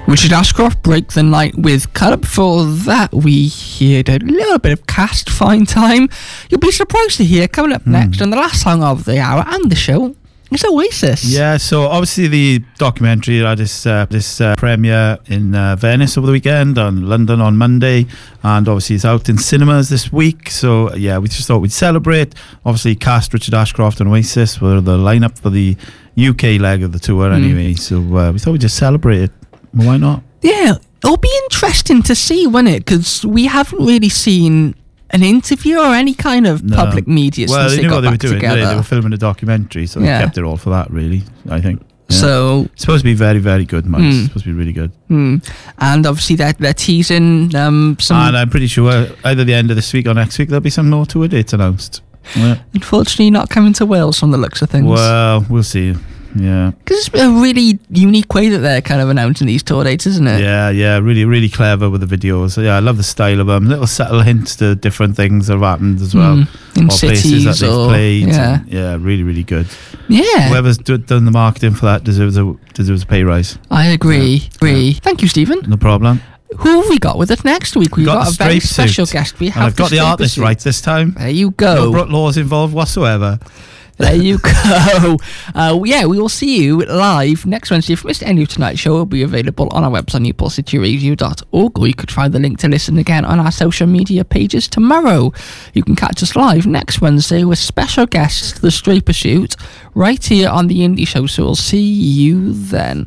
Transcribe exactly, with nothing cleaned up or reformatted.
Richard Ashcroft, Break the Night with Colour. Before that, we heard a little bit of Cast, Fine Time. You'll be surprised to hear coming up mm. next, and the last song of the hour and the show is Oasis. Yeah, so obviously the documentary had this, uh, this uh, premiere in uh, Venice over the weekend, and London on Monday, and obviously it's out in cinemas this week. So yeah, we just thought we'd celebrate. Obviously Cast, Richard Ashcroft and Oasis were the lineup for the U K leg of the tour mm. anyway, so uh, we thought we'd just celebrate it. Well, why not? Yeah, it'll be interesting to see, won't it? Because we haven't really seen an interview or any kind of no. public media well, since they, they knew got what they back were doing. together. They, they were filming a documentary, so yeah. they kept it all for that, really, I think. Yeah. So it's supposed to be very, very good, Mike. Mm. It's supposed to be really good. Mm. And obviously they're, they're teasing um, some... And I'm pretty sure either the end of this week or next week there'll be some more tour dates announced. Yeah. Unfortunately not coming to Wales from the looks of things. Well, we'll see. Yeah, because it's a really unique way that they're kind of announcing these tour dates, isn't it? Yeah, yeah, really, really clever with the videos. So, yeah, I love the style of them. Little subtle hints to different things that have happened as well, mm, in or cities places that they've or, played. Yeah. And, yeah, really, really good. Yeah, whoever's do, done the marketing for that deserves a deserves a pay rise. I agree. Yeah. Agree. Yeah. Thank you, Stephen. No problem. Who have we got with us next week? We've got, got a very special suit. guest. We have and I've got the artist suit. right this time. There you go. No Brooke Laws involved whatsoever. There you go. Uh, yeah, we will see you live next Wednesday. If you missed any of tonight's show, it will be available on our website, newport city radio dot org, or you could find the link to listen again on our social media pages tomorrow. You can catch us live next Wednesday with special guests, The Stray Pursuit, right here on The Indie Show, so we'll see you then.